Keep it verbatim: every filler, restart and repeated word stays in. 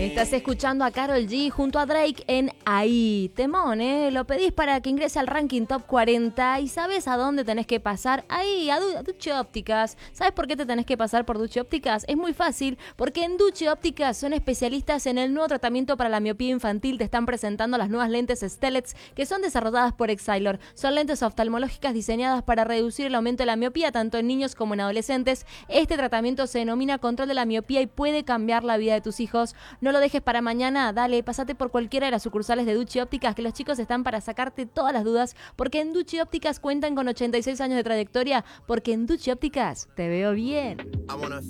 Estás escuchando a Karol G junto a Drake en Ahí. Temón, ¿eh? Lo pedís para que ingrese al ranking top cuarenta y ¿sabes a dónde tenés que pasar? Ahí, a, du a Duche Ópticas. ¿Sabes por qué te tenés que pasar por Duche Ópticas? Es muy fácil, porque en Duche Ópticas son especialistas en el nuevo tratamiento para la miopía infantil. Te están presentando las nuevas lentes Stellets que son desarrolladas por Exilor. Son lentes oftalmológicas diseñadas para reducir el aumento de la miopía tanto en niños como en adolescentes. Este tratamiento se denomina control de la miopía y puede cambiar la vida de tus hijos. No lo dejes para mañana, dale, pasate por cualquiera de las sucursales de Duche Ópticas, que los chicos están para sacarte todas las dudas, porque en Duche Ópticas cuentan con ochenta y seis años de trayectoria, porque en Duche Ópticas te veo bien.